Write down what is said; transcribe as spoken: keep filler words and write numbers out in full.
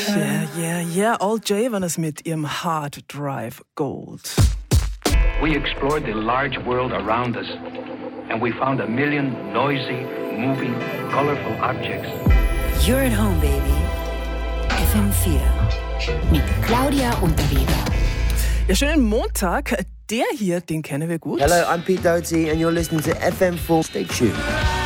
Yeah, yeah, yeah. All J waren es mit ihrem Hard Drive Gold. We explored the large world around us, and we found a million noisy, moving, colorful objects. You're at home, baby. F M vier mit Claudia Unterweger. Ja, schönen Montag. Der hier, den kennen wir gut. Hello, I'm Pete Doherty and you're listening to F M four. Stay tuned.